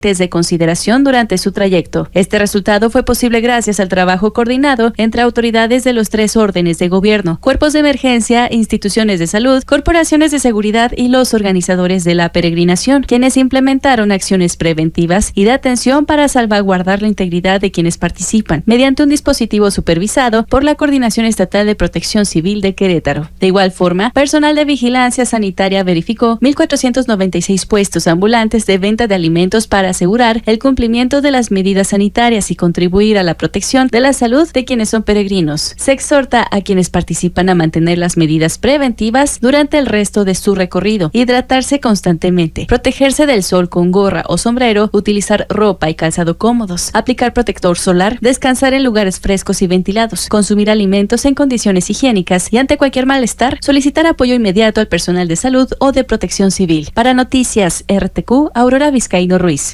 de consideración durante su trayecto. Este resultado fue posible gracias al trabajo coordinado entre autoridades de los 3 órdenes de gobierno, cuerpos de emergencia, instituciones de salud, corporaciones de seguridad y los organizadores de la peregrinación, quienes implementaron acciones preventivas y de atención para salvaguardar la integridad de quienes participan, mediante un dispositivo supervisado por la Coordinación Estatal de Protección Civil de Querétaro. De igual forma, personal de vigilancia sanitaria verificó 1,496 puestos ambulantes de venta de alimentos para asegurar el cumplimiento de las medidas sanitarias y contribuir a la protección de la salud de quienes son peregrinos. Se exhorta a quienes participan a mantener las medidas preventivas durante el resto de su recorrido, hidratarse constantemente, protegerse del sol con gorra o sombrero, utilizar ropa y calzado cómodos, aplicar protector solar, descansar en lugares frescos y ventilados, consumir alimentos en condiciones higiénicas y ante cualquier malestar, solicitar apoyo inmediato al personal de salud o de protección civil. Para Noticias RTQ, Aurora Vizcaíno Ruiz.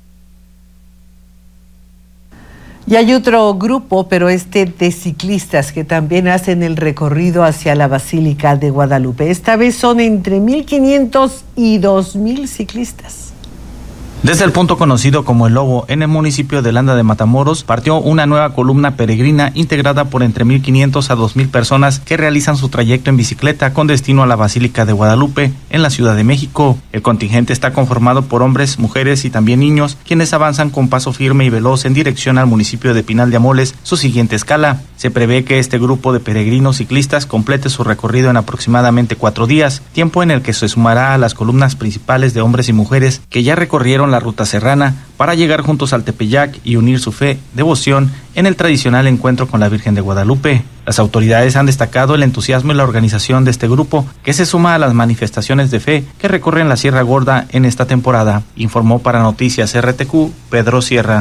Y hay otro grupo, pero de ciclistas que también hacen el recorrido hacia la Basílica de Guadalupe. Esta vez son entre 1,500 y 2,000 ciclistas. Desde el punto conocido como El Lobo, en el municipio de Landa de Matamoros, partió una nueva columna peregrina integrada por entre 1,500 a 2,000 personas que realizan su trayecto en bicicleta con destino a la Basílica de Guadalupe, en la Ciudad de México. El contingente está conformado por hombres, mujeres y también niños, quienes avanzan con paso firme y veloz en dirección al municipio de Pinal de Amoles, su siguiente escala. Se prevé que este grupo de peregrinos ciclistas complete su recorrido en aproximadamente 4 días, tiempo en el que se sumará a las columnas principales de hombres y mujeres que ya recorrieron la ruta serrana para llegar juntos al Tepeyac y unir su fe, devoción en el tradicional encuentro con la Virgen de Guadalupe. Las autoridades han destacado el entusiasmo y la organización de este grupo, que se suma a las manifestaciones de fe que recorren la Sierra Gorda en esta temporada, informó para Noticias RTQ Pedro Sierra.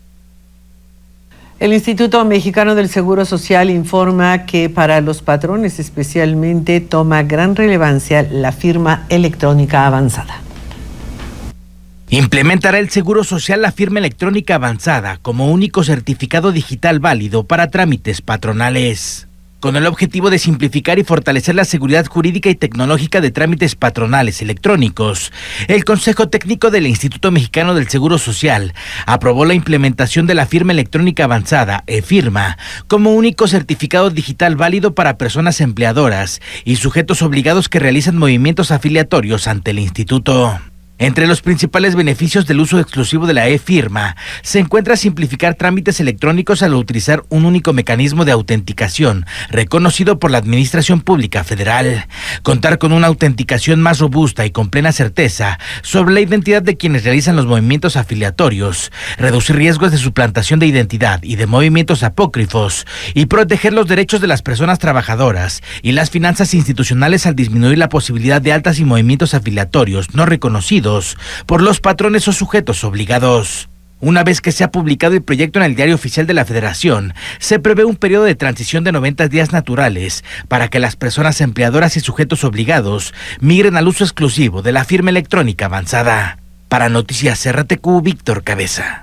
El Instituto Mexicano del Seguro Social informa que para los patrones especialmente toma gran relevancia la firma electrónica avanzada. Implementará el Seguro Social la firma electrónica avanzada como único certificado digital válido para trámites patronales. Con el objetivo de simplificar y fortalecer la seguridad jurídica y tecnológica de trámites patronales electrónicos, el Consejo Técnico del Instituto Mexicano del Seguro Social aprobó la implementación de la firma electrónica avanzada, e-firma, como único certificado digital válido para personas empleadoras y sujetos obligados que realizan movimientos afiliatorios ante el instituto. Entre los principales beneficios del uso exclusivo de la e-firma se encuentra simplificar trámites electrónicos al utilizar un único mecanismo de autenticación reconocido por la Administración Pública Federal, contar con una autenticación más robusta y con plena certeza sobre la identidad de quienes realizan los movimientos afiliatorios, reducir riesgos de suplantación de identidad y de movimientos apócrifos y proteger los derechos de las personas trabajadoras y las finanzas institucionales al disminuir la posibilidad de altas y movimientos afiliatorios no reconocidos por los patrones o sujetos obligados. Una vez que se ha publicado el proyecto en el Diario Oficial de la Federación, se prevé un periodo de transición de 90 días naturales para que las personas empleadoras y sujetos obligados migren al uso exclusivo de la firma electrónica avanzada. Para Noticias RTQ, Víctor Cabeza.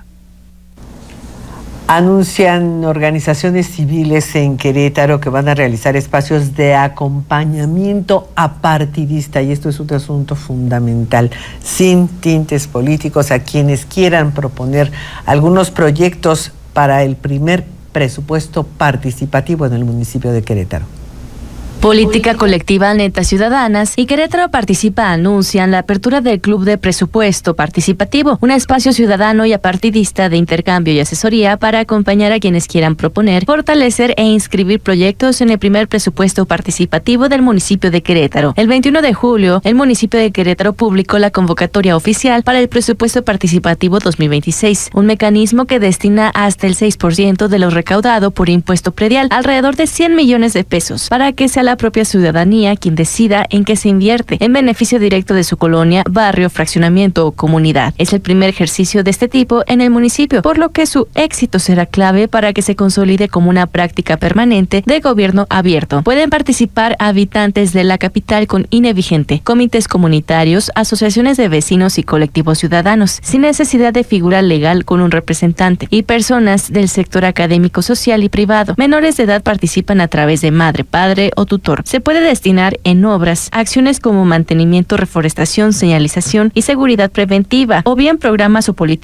Anuncian organizaciones civiles en Querétaro que van a realizar espacios de acompañamiento apartidista, y esto es un asunto fundamental, sin tintes políticos, a quienes quieran proponer algunos proyectos para el primer presupuesto participativo en el municipio de Querétaro. Política Colectiva Netas Ciudadanas y Querétaro Participa anuncian la apertura del Club de Presupuesto Participativo, un espacio ciudadano y apartidista de intercambio y asesoría para acompañar a quienes quieran proponer, fortalecer e inscribir proyectos en el primer presupuesto participativo del municipio de Querétaro. El 21 de julio, el municipio de Querétaro publicó la convocatoria oficial para el presupuesto participativo 2026, un mecanismo que destina hasta el 6% de lo recaudado por impuesto predial, alrededor de 100 millones de pesos, para que sea la propia ciudadanía quien decida en qué se invierte, en beneficio directo de su colonia, barrio, fraccionamiento o comunidad. Es el primer ejercicio de este tipo en el municipio, por lo que su éxito será clave para que se consolide como una práctica permanente de gobierno abierto. Pueden participar habitantes de la capital con INE vigente, comités comunitarios, asociaciones de vecinos y colectivos ciudadanos, sin necesidad de figura legal con un representante, y personas del sector académico, social y privado. Menores de edad participan a través de madre, padre o tutor motor. Se puede destinar en obras, acciones como mantenimiento, reforestación, señalización y seguridad preventiva, o bien programas o políticas